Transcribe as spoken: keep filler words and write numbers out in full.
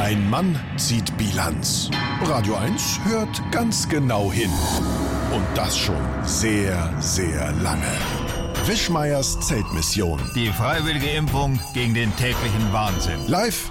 Ein Mann zieht Bilanz. Radio eins hört ganz genau hin. Und das schon sehr, sehr lange. Wischmeiers Zeltmission. Die freiwillige Impfung gegen den täglichen Wahnsinn. Live